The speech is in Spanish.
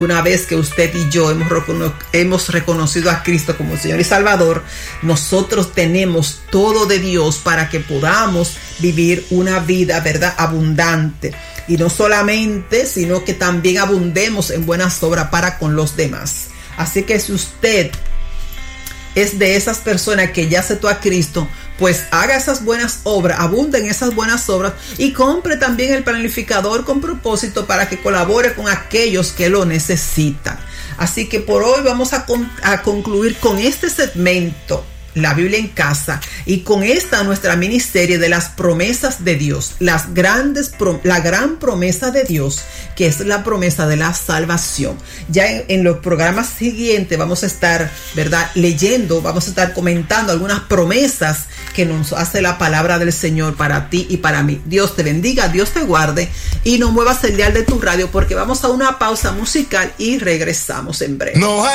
Una vez que usted y yo hemos reconocido a Cristo como Señor y Salvador, nosotros tenemos todo de Dios para que podamos vivir una vida, ¿verdad?, abundante. Y no solamente, sino que también abundemos en buenas obras para con los demás. Así que si usted es de esas personas que ya aceptó a Cristo, pues haga esas buenas obras, abunde en esas buenas obras y compre también el planificador con propósito para que colabore con aquellos que lo necesitan. Así que por hoy vamos a concluir con este segmento, La Biblia en Casa, y con esta nuestra miniserie de las promesas de Dios, la gran promesa de Dios, que es la promesa de la salvación. Ya en los programas siguientes vamos a estar, ¿verdad?, leyendo, vamos a estar comentando algunas promesas que nos hace la palabra del Señor para ti y para mí. Dios te bendiga, Dios te guarde, y no muevas el dial de tu radio porque vamos a una pausa musical y regresamos en breve.